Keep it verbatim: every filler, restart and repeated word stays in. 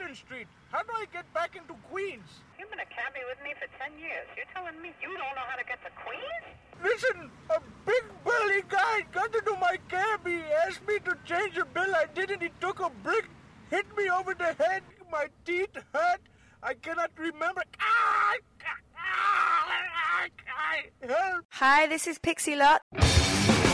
Eastern Street. How do I get back into Queens? You've been a cabbie with me for ten years. You're telling me you don't know how to get to Queens? Listen, a big burly guy got into my cab. He asked me to change a bill. I didn't. He took a brick, hit me over the head. My teeth hurt. I cannot remember. Ah! Ah! Ah! Help! Hi, this is Pixie Lot.